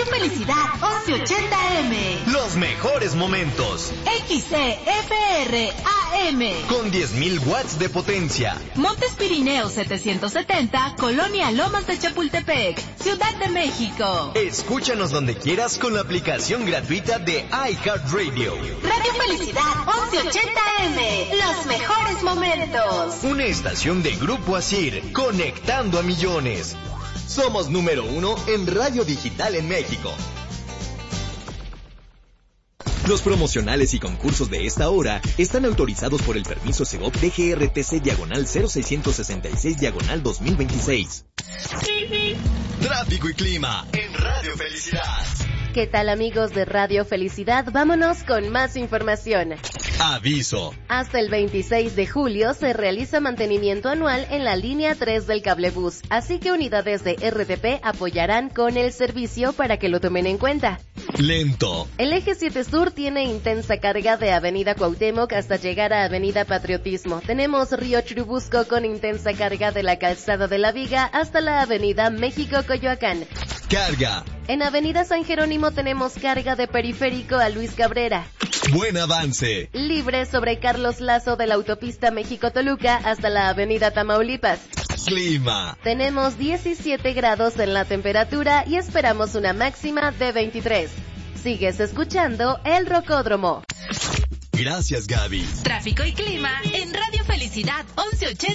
Radio Felicidad 1180M. Los mejores momentos. XCFR AM. Con 10,000 watts de potencia. Montes Pirineos 770, Colonia Lomas de Chapultepec, Ciudad de México. Escúchanos donde quieras con la aplicación gratuita de iHeartRadio. Radio Felicidad 1180M. Los mejores momentos. Una estación de Grupo Asir, conectando a millones. Somos número 1 en radio digital en México. Los promocionales y concursos de esta hora están autorizados por el permiso Segov DGRTC/00666/2026. Tráfico y clima en Radio Felicidad. ¿Qué tal, amigos de Radio Felicidad? Vámonos con más información. Aviso. Hasta el 26 de julio se realiza mantenimiento anual en la línea 3 del cablebús, así que unidades de RTP apoyarán con el servicio para que lo tomen en cuenta. Lento. El eje 7 Sur tiene intensa carga de Avenida Cuauhtémoc hasta llegar a Avenida Patriotismo. Tenemos Río Churubusco con intensa carga de la Calzada de la Viga hasta la Avenida México-Coyoacán. Carga. En Avenida San Jerónimo tenemos carga de Periférico a Luis Cabrera. Buen avance. Libre sobre Carlos Lazo de la autopista México-Toluca hasta la Avenida Tamaulipas. Clima. Tenemos 17 grados en la temperatura y esperamos una máxima de 23. Sigues escuchando El Rocódromo. Gracias, Gaby. Tráfico y clima en Radio Felicidad 1180.